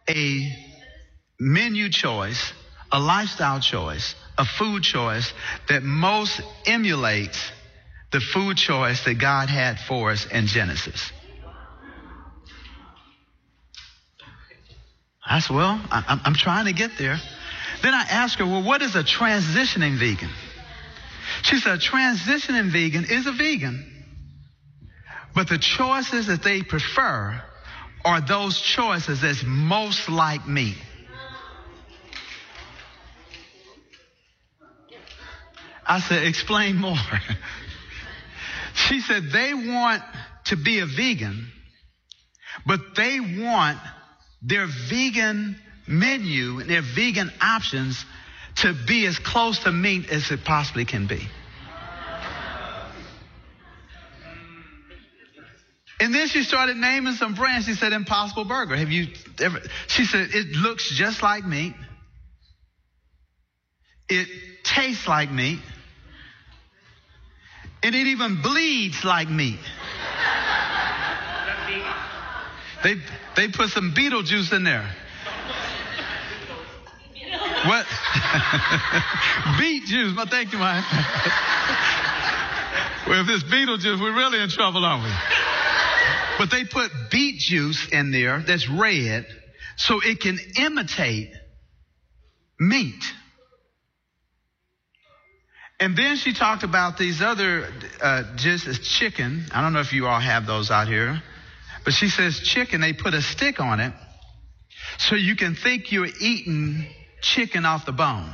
a menu choice, a lifestyle choice, a food choice that most emulates the food choice that God had for us in Genesis. I said, well, I'm trying to get there. Then I asked her, well, what is a transitioning vegan? She said, a transitioning vegan is a vegan, but the choices that they prefer are those choices that's most like meat. I said, explain more. She said they want to be a vegan, but they want their vegan menu and their vegan options to be as close to meat as it possibly can be. And then she started naming some brands. She said, Impossible Burger. Have you ever? She said, it looks just like meat. It tastes like meat. And it even bleeds like meat. They put some Beetlejuice in there. What? Beet juice. Well, thank you, Mike. Well, if it's Beetlejuice, we're really in trouble, aren't we? But they put beet juice in there that's red so it can imitate meat. And then she talked about these other just chicken. I don't know if you all have those out here. But she says chicken, they put a stick on it so you can think you're eating chicken off the bone.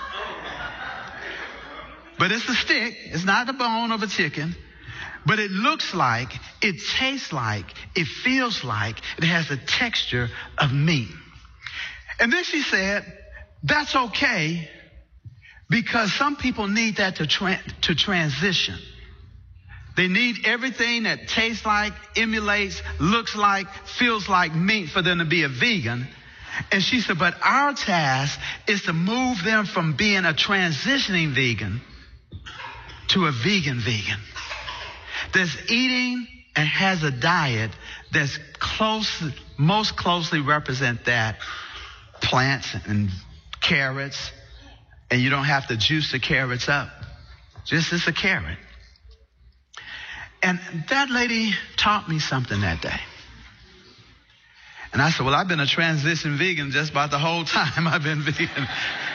But it's a stick. It's not the bone of a chicken. But it looks like, it tastes like, it feels like, it has the texture of meat. And then she said, that's okay because some people need that to transition. They need everything that tastes like, emulates, looks like, feels like meat for them to be a vegan. And she said, but our task is to move them from being a transitioning vegan to a vegan that's eating and has a diet that's most closely represent that. Plants and carrots, and you don't have to juice the carrots up. Just it's a carrot. And that lady taught me something that day. And I said, well, I've been a transition vegan just about the whole time I've been vegan.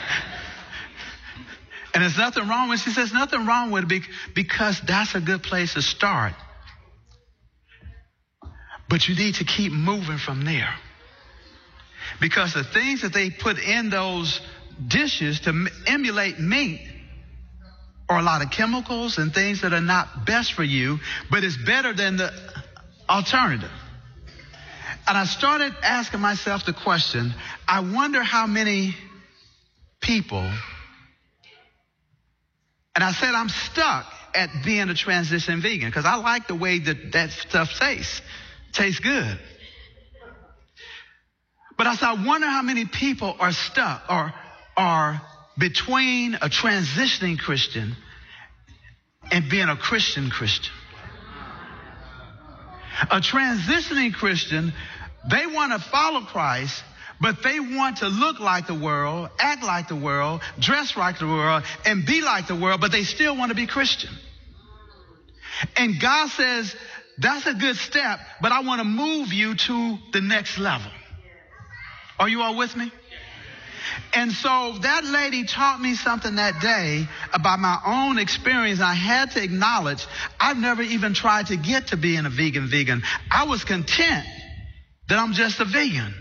And there's nothing wrong with it. She says, nothing wrong with it because that's a good place to start. But you need to keep moving from there. Because the things that they put in those dishes to emulate meat are a lot of chemicals and things that are not best for you, but it's better than the alternative. And I started asking myself the question, I wonder how many people, and I said I'm stuck at being a transition vegan because I like the way that stuff tastes. Tastes good. But I said, I wonder how many people are stuck or are between a transitioning Christian and being a Christian. A transitioning Christian, they want to follow Christ, but they want to look like the world, act like the world, dress like the world, and be like the world, but they still want to be Christian. And God says, that's a good step, but I want to move you to the next level. Are you all with me? And so that lady taught me something that day about my own experience. I had to acknowledge I've never even tried to get to being a vegan. I was content that I'm just a vegan.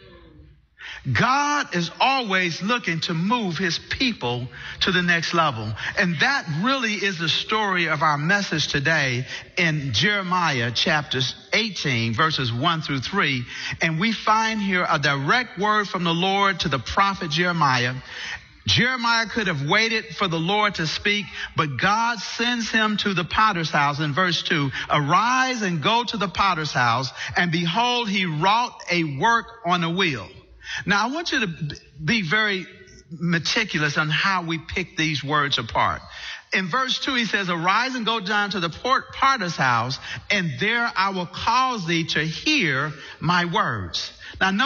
God is always looking to move his people to the next level. And that really is the story of our message today in Jeremiah chapter 18, verses 1 through 3. And we find here a direct word from the Lord to the prophet Jeremiah. Jeremiah could have waited for the Lord to speak, but God sends him to the potter's house in verse 2. Arise and go to the potter's house, and behold, he wrought a work on the wheel. Now, I want you to be very meticulous on how we pick these words apart. In verse 2, he says, arise and go down to the potter's house, and there I will cause thee to hear my words. Now,